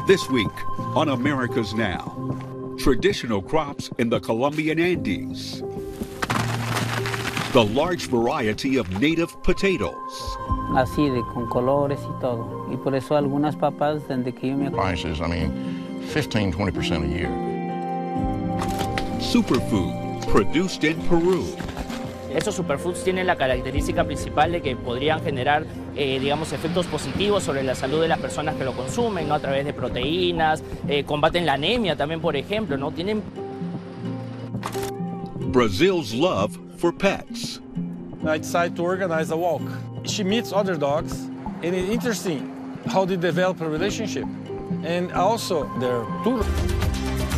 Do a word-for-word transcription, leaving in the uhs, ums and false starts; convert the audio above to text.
This week on America's Now, traditional crops in the Colombian Andes, the large variety of native potatoes, así de con colores y todo. Y por eso algunas papas desde que yo me prices, I mean, fifteen, twenty percent a year. Superfood produced in Peru. Estos superfoods tienen la característica principal de que podrían generar, eh, digamos, efectos positivos sobre la salud de las personas que lo consumen, ¿no? A través de proteínas, eh, combaten la anemia también, por ejemplo, ¿no? Tienen... Brazil's love for pets. I decided to organize a walk. She meets other dogs, and it's interesting how they develop a relationship. And also, there are two